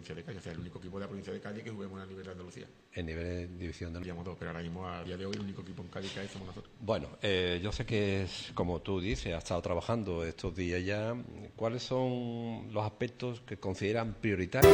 provincia de Cádiz. O sea, el único equipo de la provincia de Cádiz que juguemos a nivel de Andalucía. En nivel de división de honor. Teníamos dos, pero ahora mismo, a día de hoy, el único equipo en Cádiz que hay somos nosotros. Bueno, yo sé que, como tú dices, has estado trabajando estos días ya. ¿Cuáles son los aspectos que consideran prioritarios?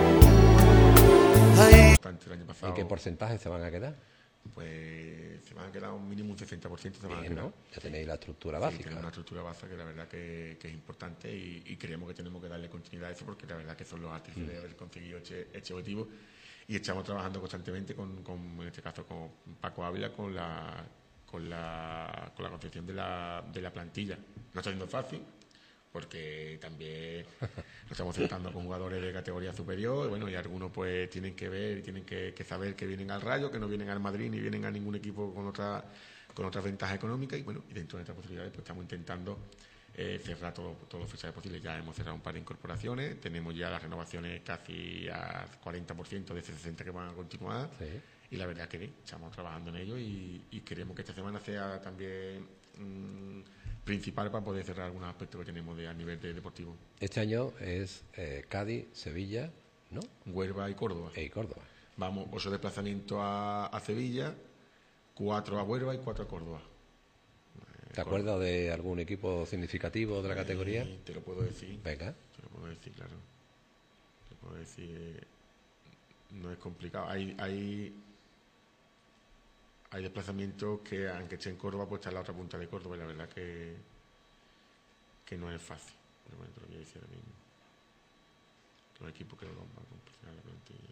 El año pasado, ¿En qué porcentaje se van a quedar? Pues se van a quedar un mínimo un 60%. Se van a Bien, quedar. ¿no? Ya tenéis la estructura Sí, básica. tenemos una estructura básica que la verdad que es importante y creemos que tenemos que darle continuidad a eso porque la verdad que son los artífices de haber conseguido este objetivo y estamos trabajando constantemente en este caso con Paco Ávila con la concepción de la plantilla. No está siendo fácil porque también nos estamos sentando con jugadores de categoría superior y bueno, y algunos pues tienen que ver y tienen que saber que vienen al Rayo, que no vienen al Madrid ni vienen a ningún equipo con otras ventajas económicas y bueno, y dentro de estas posibilidades pues estamos intentando cerrar todos los fichajes posibles. Ya hemos cerrado un par de incorporaciones, tenemos ya las renovaciones casi a 40% de ese 60% que van a continuar. Sí. Y la verdad que estamos trabajando en ello y queremos que esta semana sea también principal para poder cerrar algunos aspectos que tenemos a nivel de deportivo. Este año es Cádiz, Sevilla, ¿no? Huelva y Córdoba. Y Córdoba. Vamos, 8 desplazamientos a Sevilla, 4 a Huelva y 4 a Córdoba. ¿Te acuerdas de algún equipo significativo de la categoría? Te lo puedo decir. Venga. Te lo puedo decir, claro. Te puedo decir. No es complicado. Hay desplazamientos que, aunque esté en Córdoba, pues está en la otra punta de Córdoba y la verdad que no es fácil. Pero bueno, te lo voy a decir ahora mismo. Los equipos que lo van a complicar la plantilla.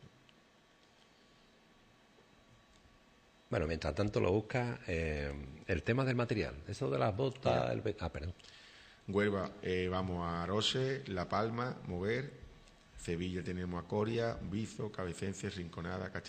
Bueno, mientras tanto lo busca el tema del material, eso de las botas, perdón. Huelva, vamos a Arose, La Palma, Moguer, Sevilla tenemos a Coria, Bizo, Cabecense, Rinconada,